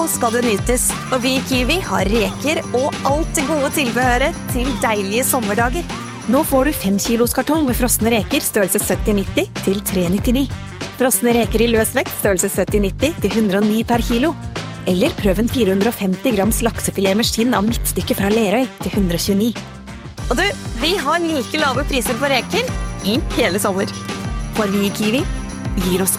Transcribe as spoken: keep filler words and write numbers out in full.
skal det nytes. Og vi i Kiwi har reker og alt det gode tilbehøret til deilige sommerdager. Nå får du fem kilos kartong med frosne reker størrelse sytti nitti til tre nittini. Frosne reker i løsvekt størrelse sytti nitti til hundre og ni per kilo. Eller prøv en fire hundre og femti grams laksefilet med skinn av midtstykke fra Lerøy til hundre og tjueni. Og du, vi har like lave priser på reker i hele sommer. For vi i Kiwi gir oss